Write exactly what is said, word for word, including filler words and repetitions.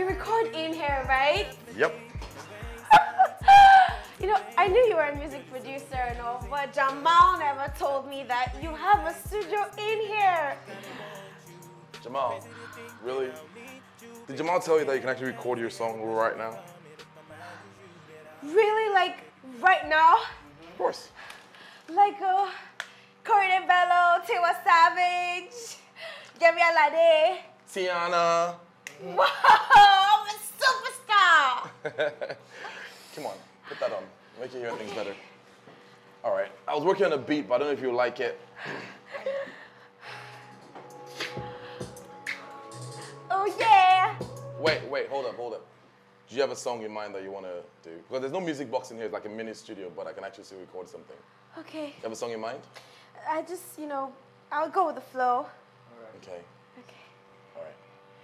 record in here, right? Yep. You know, I knew you were a music producer and all, but Jamal never told me that you have a studio in here. Jamal, really? Did Jamal tell you that you can actually record your song right now? Really? Like, right now? Of course. Like, uh, Corey Bello, Tiwa Savage, Gabriel Ade. Tiana. Wow, I'm a superstar! Come on, put that on. Make you hear things better. All right, I was working on a beat, but I don't know if you like it. Oh, yeah! Wait, wait, hold up, hold up. Do you have a song in mind that you want to do? Because there's no music box in here, it's like a mini studio, but I can actually still record something. Okay. You have a song in mind? I just, you know, I'll go with the flow. Okay.